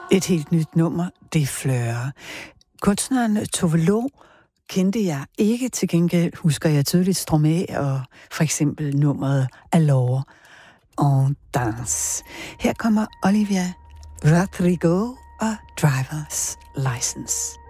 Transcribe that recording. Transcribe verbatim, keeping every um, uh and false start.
Et helt nyt nummer, det er Fleur. Kunstneren Tove Lo kendte jeg ikke, til gengæld husker jeg tydeligt Stromae og for eksempel nummeret Alors en danse. Her kommer Olivia Rodrigo og Driver's License.